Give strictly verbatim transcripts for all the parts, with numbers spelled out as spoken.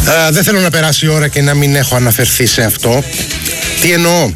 Uh, δεν θέλω να περάσει η ώρα και να μην έχω αναφερθεί σε αυτό. Τι εννοώ?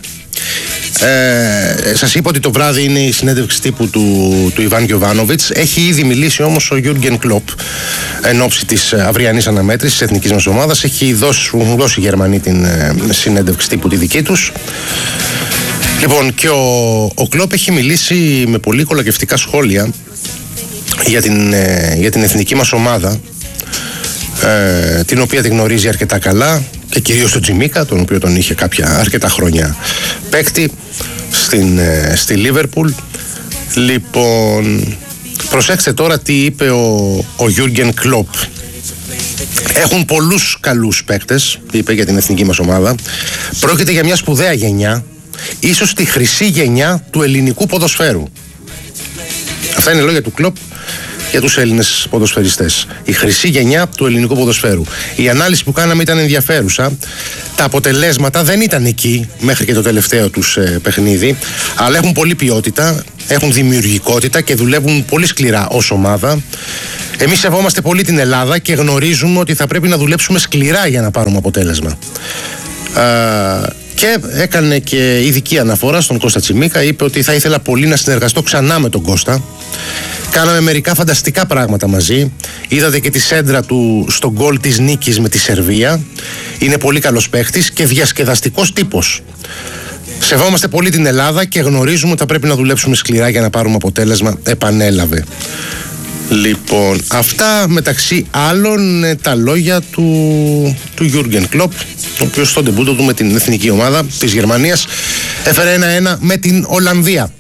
Ε, σας είπα ότι το βράδυ είναι η συνέντευξη τύπου του, του Ιβάν Γιοβάνοβιτς. Έχει ήδη μιλήσει όμως ο Γιούργεν Κλοπ εν ώψη της αυριανής αναμέτρησης της εθνικής μας ομάδας. Έχει δώσει, δώσει οι Γερμανοί την ε, συνέντευξη τύπου τη δική τους. Λοιπόν, και ο, ο Κλοπ έχει μιλήσει με πολύ κολακευτικά σχόλια για την, ε, για την εθνική μας ομάδα, ε, την οποία τη γνωρίζει αρκετά καλά, και κυρίως τον Τζιμίκα, τον οποίο τον είχε κάποια αρκετά χρόνια παίκτη στην, ε, στη Λίβερπουλ. Λοιπόν, προσέξτε τώρα τι είπε ο, ο Γιούργεν Κλοπ. Έχουν πολλούς καλούς παίκτες, είπε για την εθνική μας ομάδα. Πρόκειται για μια σπουδαία γενιά, ίσως τη χρυσή γενιά του ελληνικού ποδοσφαίρου. Αυτά είναι λόγια του Κλοπ για τους Έλληνες ποδοσφαιριστές. Η χρυσή γενιά του ελληνικού ποδοσφαίρου. Η ανάλυση που κάναμε ήταν ενδιαφέρουσα. Τα αποτελέσματα δεν ήταν εκεί μέχρι και το τελευταίο τους ε, παιχνίδι, αλλά έχουν πολλή ποιότητα, έχουν δημιουργικότητα και δουλεύουν πολύ σκληρά ως ομάδα. Εμείς σεβόμαστε πολύ την Ελλάδα και γνωρίζουμε ότι θα πρέπει να δουλέψουμε σκληρά για να πάρουμε αποτέλεσμα. Α, και έκανε και ειδική αναφορά στον Κώστα Τσιμίκα. Είπε ότι θα ήθελα πολύ να συνεργαστώ ξανά με τον Κώστα. Κάναμε μερικά φανταστικά πράγματα μαζί. Είδατε και τη σέντρα του στον γκολ της νίκης με τη Σερβία. Είναι πολύ καλός παίχτης και διασκεδαστικός τύπος. Σεβόμαστε πολύ την Ελλάδα και γνωρίζουμε ότι θα πρέπει να δουλέψουμε σκληρά για να πάρουμε αποτέλεσμα, επανέλαβε. Λοιπόν, αυτά μεταξύ άλλων τα λόγια του, του Γιούργεν Κλοπ, ο οποίος στον ντεμπούτο του με την εθνική ομάδα της Γερμανίας έφερε ένα ένα με την Ολλανδία.